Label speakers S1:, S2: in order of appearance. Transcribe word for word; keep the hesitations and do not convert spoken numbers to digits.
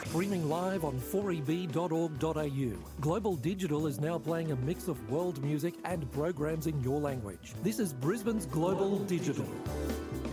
S1: Streaming live on four e b dot org dot a u, Global Digital is now playing a mix of world music and programs in your language. This is Brisbane's Global Digital.